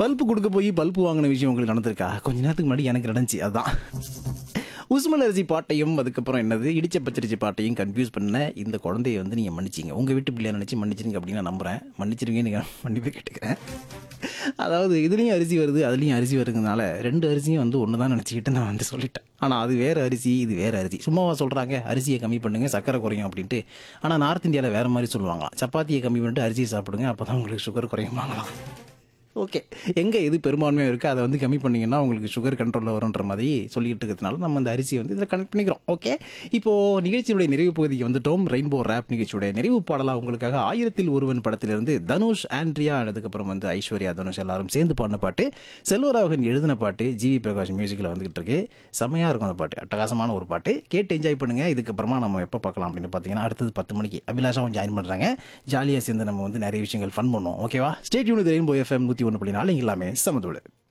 Bulb கொடுக்க போய் bulb வாங்கின விஷயம் உங்களுக்கு நடந்திருக்கா? கொஞ்ச நேரத்துக்கு முன்னாடி எனக்கு நடந்துச்சு. அதான் உஸ்மல் அரிசி பாட்டையும் அதுக்கப்புறம் என்னது இடிச்ச பச்சரிசி பாட்டையும் கன்ஃபியூஸ் பண்ண இந்த குழந்தைய வந்து நீங்கள் மன்னிச்சிங்க. உங்கள் வீட்டு பிள்ளைய நினச்சி மன்னிச்சிருங்க அப்படின்னு நான் நம்புகிறேன். மன்னிச்சிருங்கன்னு மன்னிப்பு கேட்டுக்கிறேன். அதாவது இதுலேயும் அரிசி வருது அதுலேயும் அரிசி வருதுனால ரெண்டு அரிசியும் வந்து ஒன்று தான் நினச்சிக்கிட்டு நான் வந்து சொல்லிட்டேன். ஆனால் அது வேறு அரிசி இது வேறு அரிசி. சும்மாவா சொல்கிறாங்க அரிசியை கம்மி பண்ணுங்க சக்கரை குறையும் அப்படின்ட்டு. ஆனால் நார்த் இந்தியாவில் வேறு மாதிரி சொல்லுவாங்களாம். சப்பாத்தியை கம்மி பண்ணிட்டு அரிசியை சாப்பிடுங்க அப்போ தான் உங்களுக்கு சுகர் குறையுமாங்களாம். ஓகே, எங்கே எது பெரும்பான்மையாக இருக்குது அதை வந்து கம்மி பண்ணிங்கன்னா உங்களுக்கு சுகர் கண்ட்ரோலில் வரும்ன்ற மாதிரி சொல்லிட்டு இருக்கிறதுனால நம்ம அந்த அரிசியை வந்து இதில் கனெக்ட் பண்ணிக்கிறோம். ஓகே, இப்போது நிகழ்ச்சியுடைய நிறைவு பகுதிக்கு வந்துட்டோம். ரெயின்போ ரேப் நிகழ்ச்சியுடைய நிறைவு பாடலாக உங்களுக்காக 1000ல் ஒருவன் படத்திலிருந்து தனுஷ், ஆண்ட்ரியா, அதுக்கப்புறம் வந்து ஐஸ்வர்யா, தனுஷ் எல்லாரும் சேர்ந்து பாடின பாட்டு, செல்வராகவன் எழுதின பாட்டு, ஜிவி பிரகாஷ் மியூசிக்கில் வந்துகிட்டு இருக்கு. செம்மையாக இருக்கும் அந்த பாட்டு, அட்டகாசமான ஒரு பாட்டு. கேட்டு என்ஜாய் பண்ணுங்கள். இதுக்கப்புறமா நம்ம எப்போ பார்க்கலாம் அப்படின்னு பார்த்தீங்கன்னா அடுத்தது 10 மணிக்கு அபிலாஷாவும் ஜாயின் பண்ணுறாங்க. ஜாலியாக சேர்ந்து நம்ம வந்து நிறைய விஷயங்கள் ஃபன் பண்ணுவோம். ஓகேவா? Stay tune with rainbow FM 101.4 எல்லாமே சமதோடு.